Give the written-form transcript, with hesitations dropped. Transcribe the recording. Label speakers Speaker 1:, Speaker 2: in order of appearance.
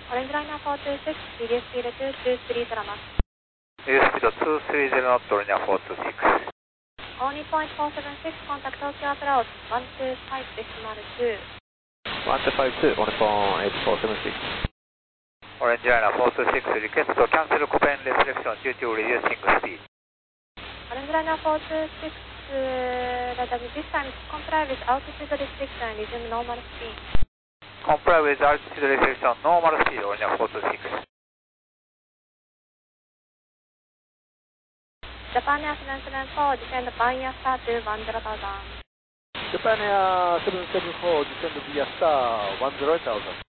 Speaker 1: Orange Liner 426, reduce speed to 23 Drama.
Speaker 2: Reduce speed 230 knot, Liner 426.
Speaker 1: Only point 476, contact Tokyo approach, 125.2.
Speaker 3: 1252, only point 8476.
Speaker 2: Orange Liner 426, request to cancel Copen reflection due to reducing speed.
Speaker 1: Orange Liner 426, this time comply with altitude restriction and resume normal speed.
Speaker 2: Comply with altitude restriction, normal speed, Orange Liner 426.
Speaker 1: Japan Air 774, descend via star to 10,000.
Speaker 3: Japan Air 774, descend via star 10,000.